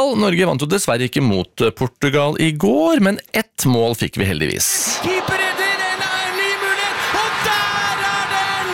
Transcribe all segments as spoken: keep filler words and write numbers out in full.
Portugal. Norge vant jo dessverre ikke mot Portugal i går, men ett mål fikk vi heldigvis. Keeper etter en ny mulighet, og der er den!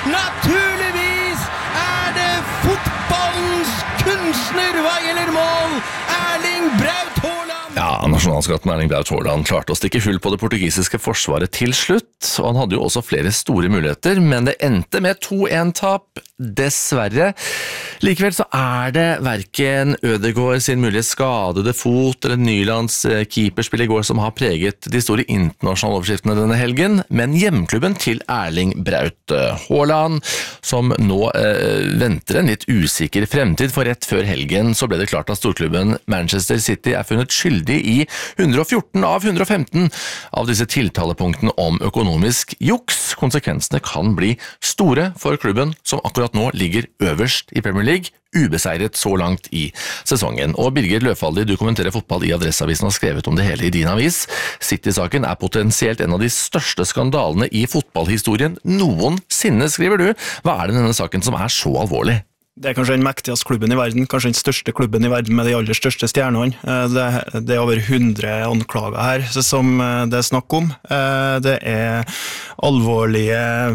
Naturligvis er det fotballens kunstner hva gjelder mål, Erling Braut Haaland! Ja, nasjonalskatten Erling Braut Haaland klarte å stikke hull på det portugisiske forsvaret til slutt, og han hadde jo også flere store muligheter, men det endte med to en-tap, dessverre. Likevel så er det hverken Ødegaard sin mulige skadede fot eller Nylands keeperspill i går som har preget de store internasjonale overskriftene denne helgen, men hjemklubben til Erling Braut Haaland, som nå eh, venter en litt usikker fremtid, for rett før helgen så ble det klart at storklubben Manchester City er funnet skyldig i hundre og fjorten av hundre og femten av disse tiltalepunktene om økonomisk juks. Konsekvensene kan bli store for klubben, som akkurat nå ligger øverst i Premier League, ubeseiret så langt i sesongen. Og Birger Løfaldi, du kommenterer fotball i Adresseavisen og har skrevet om det hele i din avis. City-saken er potensielt en av de største skandalene i fotballhistorien noensinne, skriver du. Hva er det denne saken som er så alvorlig? Det er kanskje den mektigste klubben i verden, kanskje den største klubben i verden med de aller største stjernene. Det, det er over hundre anklager her som det er snakk om. Det er alvorlige,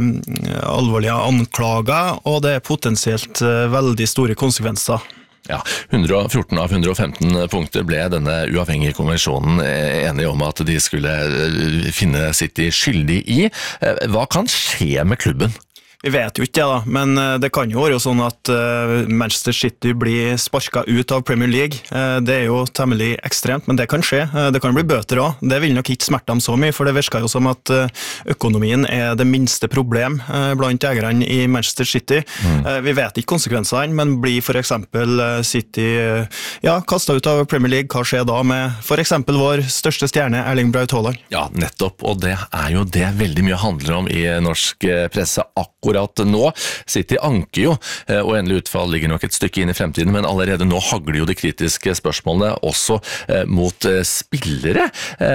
alvorlige anklager, og det er potensielt veldig store konsekvenser. Ja, hundre og fjorten av hundre og femten punkter ble denne uavhengige konvensjonen enige om at de skulle finne City skyldig i. Hva kan skje med klubben? Vi vet jo ikke det da, men det kan jo være sånn at Manchester City blir sparket ut av Premier League. Det er jo temmelig ekstremt, men det kan skje. Det kan bli bøter også. Det vil nok ikke smerte dem så mye, for det virker jo som at økonomien er det minste problem blant eierne i Manchester City. Mm. Vi vet ikke konsekvensene, men blir for eksempel City ja, kastet ut av Premier League, hva skjer da med for eksempel vår største stjerne, Erling Braut Haaland? Ja, nettopp, og det er jo det veldig mye handler om i norsk presse akkurat nå. City anker jo, og endelig utfall ligger nok et stykke inn i fremtiden, men allerede nå hagler jo de kritiske spørsmålene også mot spillere,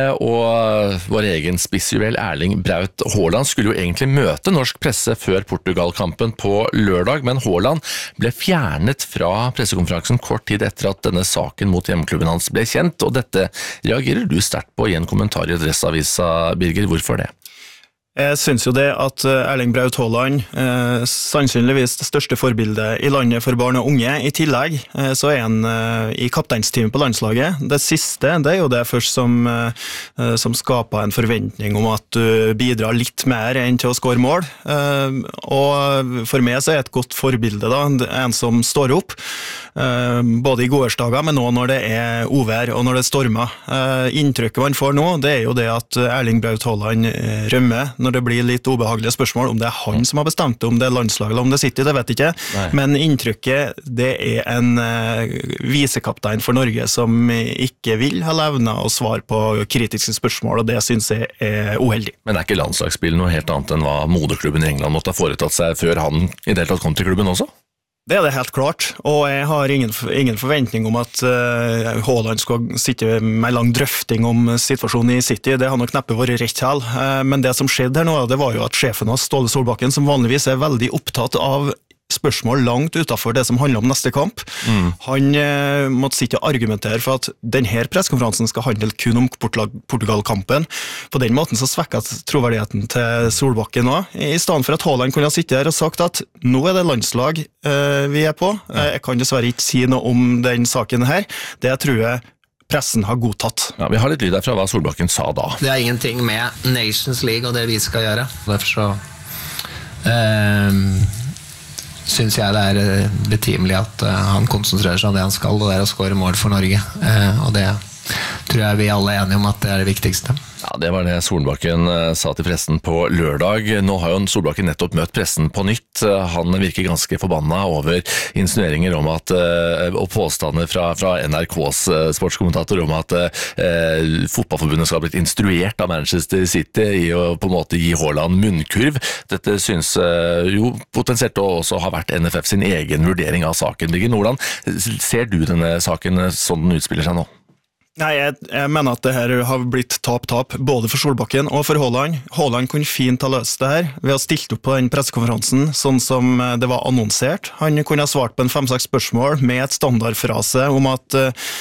og vår egen spissjuvel Erling Braut Haaland skulle jo egentlig møte norsk presse før Portugal-kampen på lørdag, men Haaland ble fjernet fra pressekonferansen kort tid etter at denne saken mot hjemmeklubben hans ble kjent, og dette reagerer du sterkt på i en kommentar i Adresseavisa, Birger. Hvorfor det? Jeg synes jo det at Erling Braut Haaland, eh, sannsynligvis det største forbildet i landet for barn og unge, i tillegg eh, så er han eh, i kapteinsteamet på landslaget. Det siste, det er jo det først som, eh, som skaper en forventning om at du bidrar litt mer enn til å score mål. Eh, og for meg så er et godt forbilde da, en som står opp, eh, både i gårsdager, men også når det er uvær og når det stormer. Eh, inntrykket man får nå, det er jo det at Erling Braut Haaland eh, rømmer, når det blir litt ubehagelige spørsmål om det er han som har bestemt det, om det er landslaget eller om det er City, det vet jeg ikke. Nei. Men inntrykket, det er en uh, visekaptein for Norge som ikke vil ha levnet å svare på kritiske spørsmål, og det synes jeg er uheldig. Men er ikke landslagsspill noe helt annet enn hva moderklubben i England måtte ha foretatt seg før han i det hele tatt kom til klubben også? Det er det helt klart, og jeg har ingen, ingen forventning om at uh, Haaland skal sitte med lang drøfting om situasjonen i City. Det har nok neppe vært rett til. Uh, men det som skjedde her nå, det var jo at sjefen av Ståle Solbakken, som vanligvis er veldig opptatt av spørsmål langt utenfor det som handler om neste kamp. Mm. Han eh, måtte sitte og argumentere for at denne pressekonferansen skal handle kun om Portugal-kampen. På den måten så svekket troverdigheten til Solbakken også. I stedet for at Haaland kunne ha sittet her og sagt at nå er det landslag eh, vi er på. Eh, jeg kan dessverre ikke si noe om den saken her. Det tror jeg pressen har godtatt. Ja, vi har litt lyd derfra hva Solbakken sa da. Det er ingenting med Nations League og det vi skal gjøre. Derfor så... Eh, synes jeg det er betimelig at han konsentrerer seg om det han skal, og det er å skåre mål for Norge. Og det tror jeg vi alle er enige om at det er det viktigste. Ja, det var det Solbakken sa til pressen på lørdag. Nå har jo Solbakken nettopp møtt pressen på nytt. Han virker ganske forbanna over insinueringer om at, og påstander fra, fra N R K's sportskommentator om at eh, fotballforbundet skal ha blitt instruert av Manchester City i å på en måte gi Haaland munnkurv. Dette synes eh, jo potensielt også har vært N F F sin egen vurdering av saken. Birger Nordland, ser du denne saken sånn den utspiller seg nå? Nei, jeg, jeg mener at det her har blitt tap-tap, både for Solbakken og for Haaland. Haaland kunne fint ha løst det her ved å ha stilt opp på den pressekonferansen, sånn som det var annonsert. Han kunne ha svart på en fem-seks spørsmål med et standardfrase om at